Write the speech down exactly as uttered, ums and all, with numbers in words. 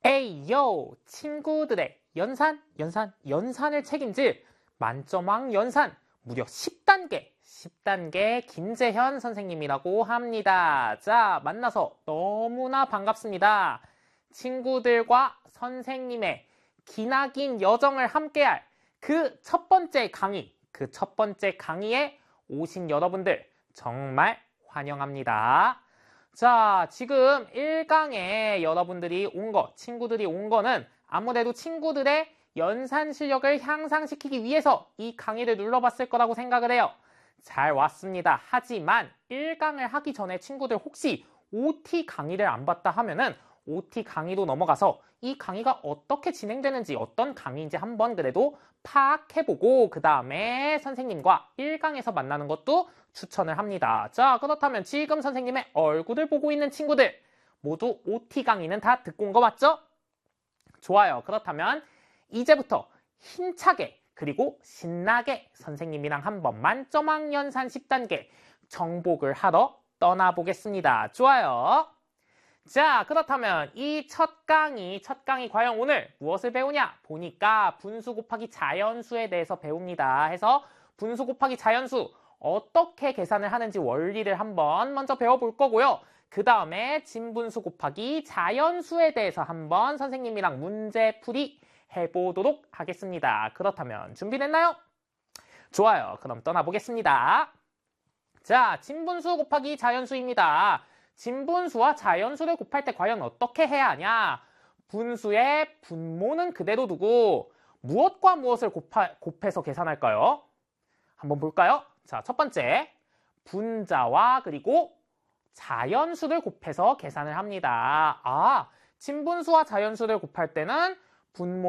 에이요 친구들의 연산, 연산, 연산을 책임질 만점왕 연산 무려 십 단계, 십 단계 김재현 선생님이라고 합니다. 자, 만나서 너무나 반갑습니다. 친구들과 선생님의 기나긴 여정을 함께할 그 첫 번째 강의, 그 첫 번째 강의에 오신 여러분들 정말 환영합니다. 자, 지금 일 강에 여러분들이 온 거, 친구들이 온 거는 아무래도 친구들의 연산 실력을 향상시키기 위해서 이 강의를 눌러봤을 거라고 생각을 해요. 잘 왔습니다. 하지만 일 강을 하기 전에 친구들 혹시 오티 강의를 안 봤다 하면은 오티 강의로 넘어가서 이 강의가 어떻게 진행되는지 어떤 강의인지 한번 그래도 파악해보고 그 다음에 선생님과 일 강에서 만나는 것도 추천을 합니다. 자, 그렇다면 지금 선생님의 얼굴을 보고 있는 친구들 모두 오티 강의는 다 듣고 온 거 맞죠? 좋아요. 그렇다면 이제부터 힘차게 그리고 신나게 선생님이랑 한번 만점왕 연산 십 단계 정복을 하러 떠나보겠습니다. 좋아요. 자, 그렇다면 이 첫 강의, 첫 강의 과연 오늘 무엇을 배우냐? 보니까 분수 곱하기 자연수에 대해서 배웁니다. 해서 분수 곱하기 자연수 어떻게 계산을 하는지 원리를 한번 먼저 배워볼 거고요. 그 다음에 진분수 곱하기 자연수에 대해서 한번 선생님이랑 문제풀이 해보도록 하겠습니다. 그렇다면 준비됐나요? 좋아요. 그럼 떠나보겠습니다. 자, 진분수 곱하기 자연수입니다. 진분수와 자연수를 곱할 때 과연 어떻게 해야 하냐? 분수의 분모는 그대로 두고 무엇과 무엇을 곱하, 곱해서 계산할까요? 한번 볼까요? 자, 첫 번째, 분자와 그리고 자연수를 곱해서 계산을 합니다. 아, 진분수와 자연수를 곱할 때는 분모